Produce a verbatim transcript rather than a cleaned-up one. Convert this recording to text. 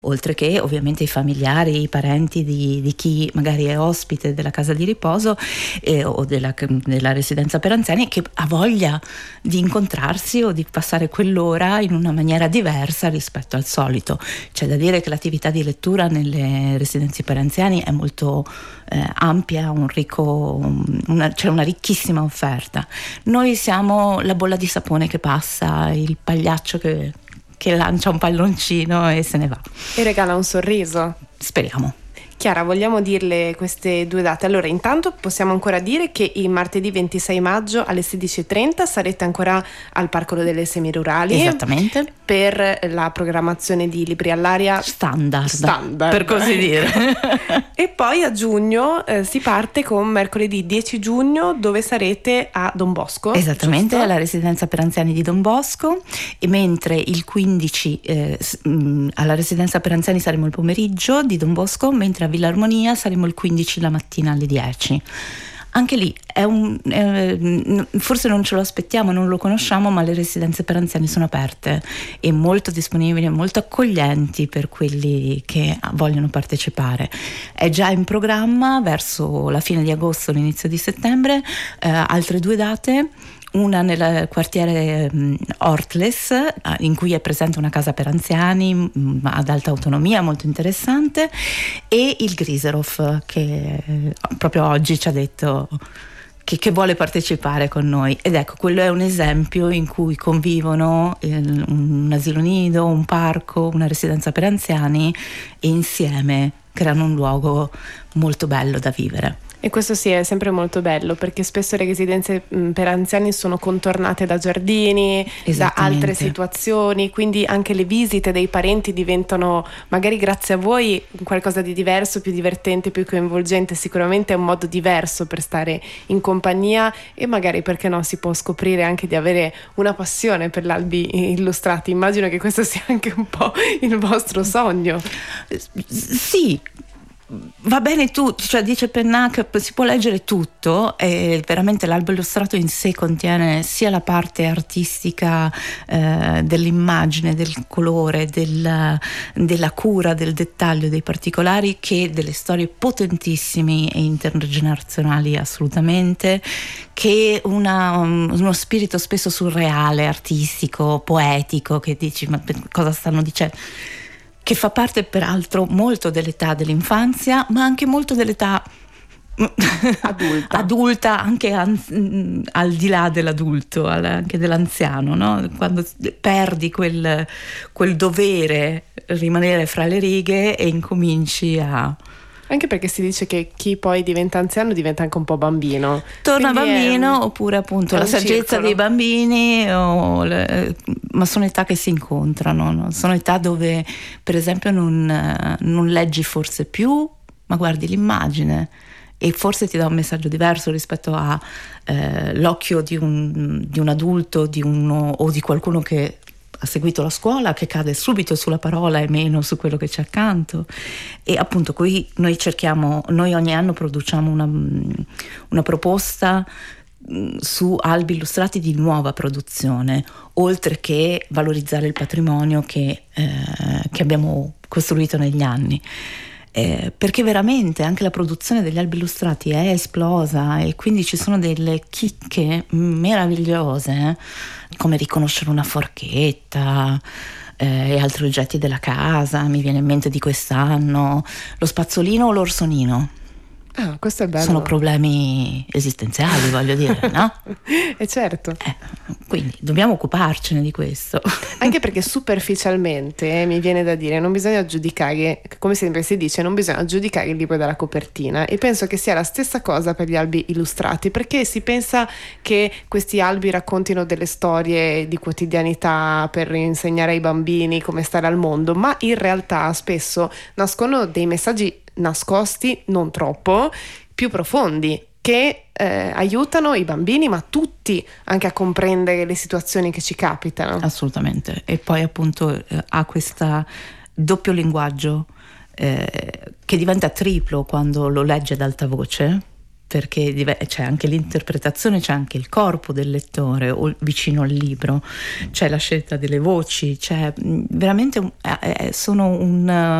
oltre che ovviamente i familiari, i parenti di, di chi magari è ospite della casa di riposo eh, o della, della residenza per anziani, che ha voglia di incontrarsi o di passare quell'ora in una maniera diversa rispetto al solito. C'è da dire che l'attività di lettura nelle residenze per anziani è molto eh, ampia, un ricco, una, c'è una ricchissima offerta. Noi siamo la bolla di sapone che passa, il pagliaccio che che lancia un palloncino e se ne va. E regala un sorriso. Speriamo. Chiara, vogliamo dirle queste due date? Allora, intanto possiamo ancora dire che il martedì ventisei maggio alle sedici e trenta sarete ancora al Parco delle Semirurali. Esattamente. Per la programmazione di Libri all'aria standard, standard. per così dire. E poi a giugno eh, si parte con mercoledì dieci giugno, dove sarete a Don Bosco. Esattamente, giusto? alla residenza per anziani di Don Bosco, e mentre il quindici eh, alla residenza per anziani saremo il pomeriggio di Don Bosco, mentre a Villa Armonia saremo il quindici la mattina alle dieci. Anche lì è un, eh, forse non ce lo aspettiamo, non lo conosciamo, ma le residenze per anziani sono aperte e molto disponibili, molto accoglienti per quelli che vogliono partecipare. È già in programma verso la fine di agosto, l'inizio di settembre, eh, altre due date. Una nel quartiere um, Ortles, uh, in cui è presente una casa per anziani um, ad alta autonomia, molto interessante, e il Griserhof, che eh, proprio oggi ci ha detto che, che vuole partecipare con noi. Ed ecco, quello è un esempio in cui convivono eh, un asilo nido, un parco, una residenza per anziani, e insieme creano un luogo molto bello da vivere. E questo sì, è sempre molto bello, perché spesso le residenze per anziani sono contornate da giardini, da altre situazioni, quindi anche le visite dei parenti diventano, magari grazie a voi, qualcosa di diverso, più divertente, più coinvolgente. Sicuramente è un modo diverso per stare in compagnia, e magari, perché no, si può scoprire anche di avere una passione per gli albi illustrati. Immagino che questo sia anche un po' il vostro sogno. Sì, va bene tutto, cioè dice Pennac, si può leggere tutto, e veramente l'albo illustrato in sé contiene sia la parte artistica eh, dell'immagine, del colore, del, della cura, del dettaglio, dei particolari, che delle storie potentissime e intergenerazionali assolutamente, che una, uno spirito spesso surreale, artistico, poetico, che dici ma cosa stanno dicendo? Che fa parte peraltro molto dell'età dell'infanzia, ma anche molto dell'età adulta, adulta anche an- al di là dell'adulto, anche dell'anziano, no? Quando perdi quel, quel dovere rimanere fra le righe e incominci a... Anche perché si dice che chi poi diventa anziano diventa anche un po' bambino. Torna Quindi bambino, è, oppure appunto la saggezza circolo. dei bambini, o le, ma sono età che si incontrano, no? Sono età dove per esempio non, non leggi forse più, ma guardi l'immagine e forse ti dà un messaggio diverso rispetto a eh, l'occhio di un, di un adulto, di uno, o di qualcuno che ha seguito la scuola, che cade subito sulla parola e meno su quello che c'è accanto. E appunto qui noi cerchiamo, noi ogni anno produciamo una, una proposta su albi illustrati di nuova produzione, oltre che valorizzare il patrimonio che, eh, che abbiamo costruito negli anni. Eh, perché veramente anche la produzione degli albi illustrati è esplosa, e quindi ci sono delle chicche meravigliose, eh? Come riconoscere una forchetta eh, e altri oggetti della casa. Mi viene in mente di quest'anno lo spazzolino o l'orsonino. Ah, questo è bello. Sono problemi esistenziali, voglio dire, no? E certo. Eh, quindi dobbiamo occuparcene di questo. Anche perché superficialmente, eh, mi viene da dire, non bisogna giudicare, come sempre si dice, non bisogna giudicare il libro dalla copertina, e penso che sia la stessa cosa per gli albi illustrati, perché si pensa che questi albi raccontino delle storie di quotidianità per insegnare ai bambini come stare al mondo, ma in realtà spesso nascono dei messaggi nascosti, non troppo, più profondi, che eh, aiutano i bambini, ma tutti, anche a comprendere le situazioni che ci capitano. Assolutamente. E poi appunto eh, ha questo doppio linguaggio eh, che diventa triplo quando lo legge ad alta voce, perché c'è anche l'interpretazione, c'è anche il corpo del lettore o vicino al libro, c'è la scelta delle voci, c'è veramente un, eh, sono un